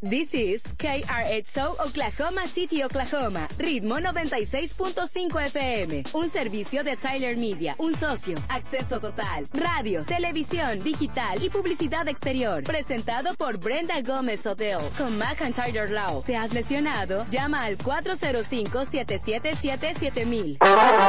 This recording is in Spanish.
This is KRXO Oklahoma City, Oklahoma. Ritmo 96.5 FM. Un servicio de Tyler Media. Un socio. Acceso total. Radio, televisión, digital y publicidad exterior. Presentado por Brenda Gómez Hotel. Con McIntyre Law. ¿Te has lesionado? Llama al 405-777-7000.